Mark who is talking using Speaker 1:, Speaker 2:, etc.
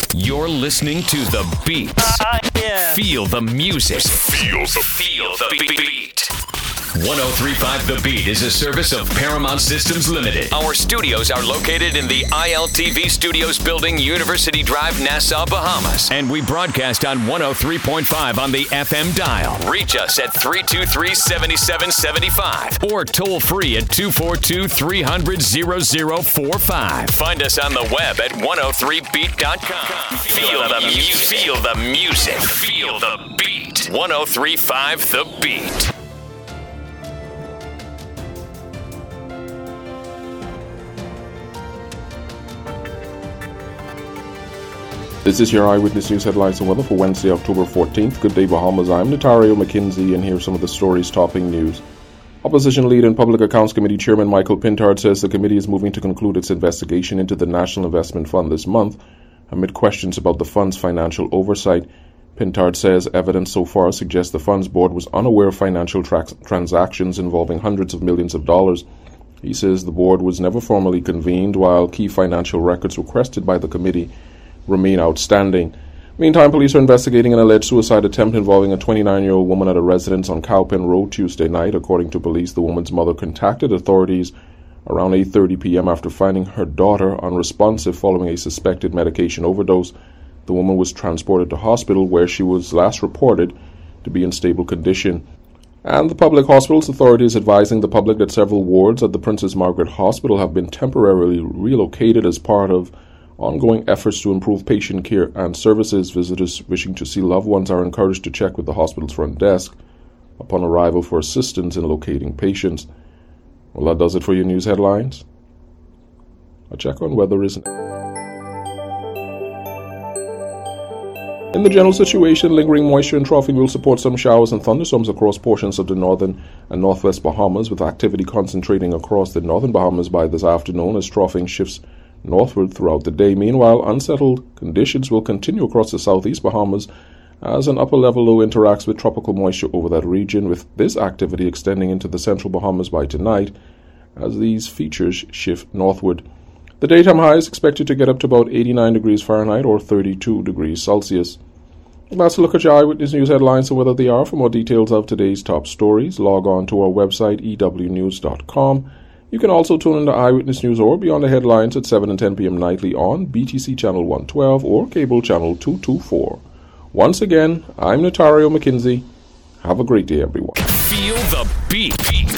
Speaker 1: You're listening to The Beats.
Speaker 2: Yeah.
Speaker 1: Feel the music. Feel the beat. 103.5 The Beat is a service of Paramount Systems Limited. Our studios are located in the ILTV Studios building, University Drive, Nassau, Bahamas. And we broadcast on 103.5 on the FM dial. Reach us at 323-7775 or toll free at 242-300-0045. Find us on the web at 103beat.com. Feel the music. Feel the music. Feel the beat. 103.5 The Beat.
Speaker 3: This is your Eyewitness News headlines and weather for Wednesday, October 14th. Good day, Bahamas. I'm Notario McKinsey, and here are some of the stories topping news. Opposition Leader and Public Accounts Committee Chairman Michael Pintard says the committee is moving to conclude its investigation into the National Investment Fund this month, amid questions about the fund's financial oversight. Pintard says evidence so far suggests the fund's board was unaware of financial transactions involving hundreds of millions of dollars. He says the board was never formally convened, while key financial records requested by the committee remain outstanding. Meantime, police are investigating an alleged suicide attempt involving a 29-year-old woman at a residence on Cowpen Road Tuesday night. According to police, the woman's mother contacted authorities around 8:30 p.m. after finding her daughter unresponsive following a suspected medication overdose. The woman was transported to hospital, where she was last reported to be in stable condition. And the Public Hospitals Authority is advising the public that several wards at the Princess Margaret Hospital have been temporarily relocated as part of ongoing efforts to improve patient care and services. Visitors wishing to see loved ones are encouraged to check with the hospital's front desk upon arrival for assistance in locating patients. Well, that does it for your news headlines. A check on weather is in the general situation. Lingering moisture and troughing will support some showers and thunderstorms across portions of the northern and northwest Bahamas, with activity concentrating across the northern Bahamas by this afternoon as troughing shifts northward throughout the day. Meanwhile, unsettled conditions will continue across the southeast Bahamas as an upper level low interacts with tropical moisture over that region, with this activity extending into the central Bahamas by tonight as these features shift northward. The daytime high is expected to get up to about 89 degrees Fahrenheit or 32 degrees Celsius. That's a look at your Eyewitness News headlines and whether they are. For more details of today's top stories, log on to our website ewnews.com. You can also tune in to Eyewitness News or Beyond the Headlines at 7 and 10 p.m. nightly on BTC Channel 112 or Cable Channel 224. Once again, I'm Notario McKinsey. Have a great day, everyone.
Speaker 1: Feel the beat.